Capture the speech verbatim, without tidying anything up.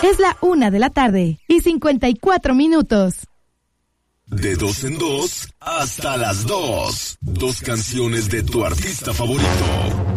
Es la una de la tarde y cincuenta y cuatro minutos. De dos en dos hasta las dos. Dos canciones de tu artista favorito.